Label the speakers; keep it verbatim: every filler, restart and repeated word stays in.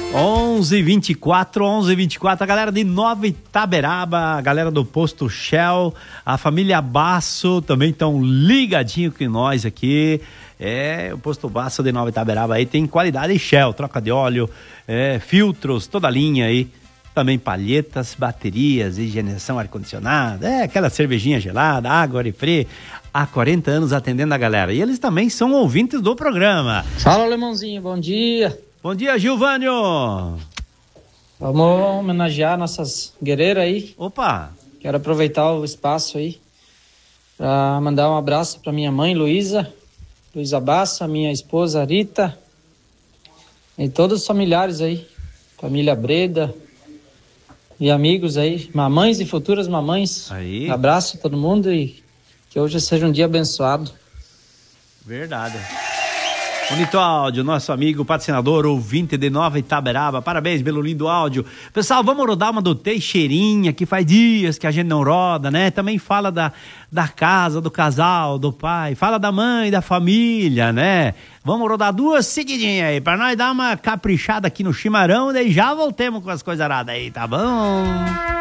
Speaker 1: onze e vinte e quatro, onze e vinte e quatro, a galera de Nova Itaberaba, a galera do Posto Shell, a família Basso também estão ligadinho com nós aqui. É, o Posto Basso de Nova Itaberaba aí tem qualidade Shell, troca de óleo, é, filtros, toda a linha aí. Também palhetas, baterias, higienização, ar-condicionado, é, aquela cervejinha gelada, água, refri, há quarenta anos atendendo a galera. E eles também são ouvintes do programa.
Speaker 2: Fala, Alemãozinho, bom dia.
Speaker 1: Bom dia, Gilvânio.
Speaker 2: Vamos homenagear nossas guerreiras aí.
Speaker 1: Opa.
Speaker 2: Quero aproveitar o espaço aí para mandar um abraço para minha mãe, Luísa, Luísa Bassa, minha esposa, Rita, e todos os familiares aí, família Breda, e amigos aí, mamães e futuras mamães.
Speaker 1: Aí.
Speaker 2: Abraço a todo mundo e que hoje seja um dia abençoado.
Speaker 1: Verdade. Bonito áudio, nosso amigo patrocinador, ouvinte de Nova Itaberaba. Parabéns pelo lindo áudio. Pessoal, vamos rodar uma do Teixeirinha, que faz dias que a gente não roda, né? Também fala da, da casa, do casal, do pai. Fala da mãe, da família, né? Vamos rodar duas seguidinhas aí, pra nós dar uma caprichada aqui no chimarrão, daí já voltemos com as coisas aradas aí, tá bom?